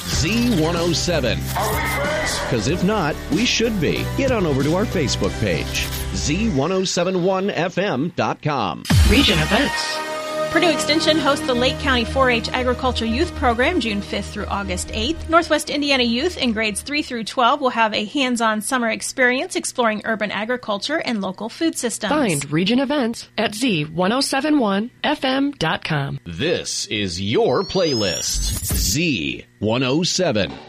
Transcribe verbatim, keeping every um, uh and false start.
Z one oh seven. Are we friends? Because if not, we should be. Get on over to our Facebook page, Z ten seventy-one F M dot com. Region events. Purdue Extension hosts the Lake County four H Agriculture Youth Program June fifth through August eighth. Northwest Indiana youth in grades three through twelve will have a hands-on summer experience exploring urban agriculture and local food systems. Find region events at Z ten seventy-one F M dot com. This is your playlist, Z one oh seven.